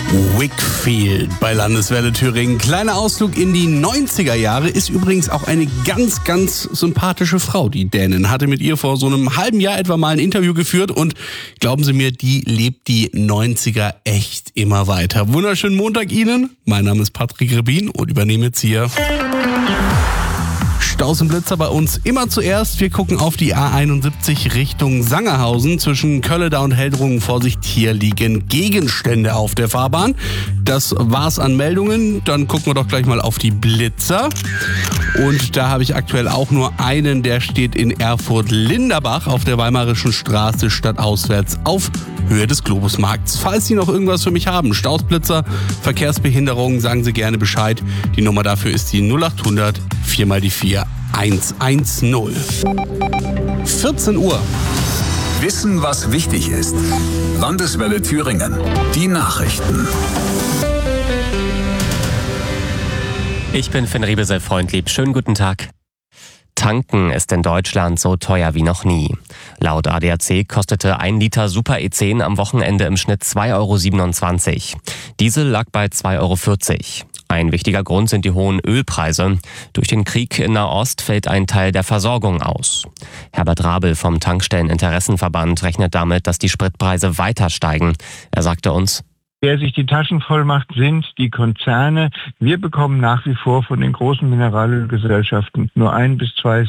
Wakefield bei Landeswelle Thüringen. Kleiner Ausflug in die 90er Jahre, ist übrigens auch eine ganz, ganz sympathische Frau, die Dänin. Hatte mit ihr vor so einem halben Jahr etwa mal ein Interview geführt und glauben Sie mir, die lebt die 90er echt immer weiter. Wunderschönen Montag Ihnen. Mein Name ist Patrick Rebin und übernehme jetzt hier Staus und Blitzer bei uns immer zuerst. Wir gucken auf die A71 Richtung Sangerhausen. Zwischen Kölleda und Heldrungen, Vorsicht, hier liegen Gegenstände auf der Fahrbahn. Das war's an Meldungen. Dann gucken wir doch gleich mal auf die Blitzer. Und da habe ich aktuell auch nur einen, der steht in Erfurt-Linderbach auf der Weimarischen Straße stadtauswärts auf Höhe des Globusmarkts. Falls Sie noch irgendwas für mich haben, Staus, Blitzer, Verkehrsbehinderungen, sagen Sie gerne Bescheid. Die Nummer dafür ist die 0800 4 mal die 4 110. 14 Uhr. Wissen, was wichtig ist. Landeswelle Thüringen. Die Nachrichten. Ich bin Finn Riebesel-Freundlieb. Schönen guten Tag. Tanken ist in Deutschland so teuer wie noch nie. Laut ADAC kostete 1 Liter Super E10 am Wochenende im Schnitt 2,27 €. Diesel lag bei 2,40 €. Ein wichtiger Grund sind die hohen Ölpreise. Durch den Krieg in Nahost fällt ein Teil der Versorgung aus. Herbert Rabel vom Tankstelleninteressenverband rechnet damit, dass die Spritpreise weiter steigen. Er sagte uns: Wer sich die Taschen voll macht, sind die Konzerne. Wir bekommen nach wie vor von den großen Mineralölgesellschaften nur 1 bis 2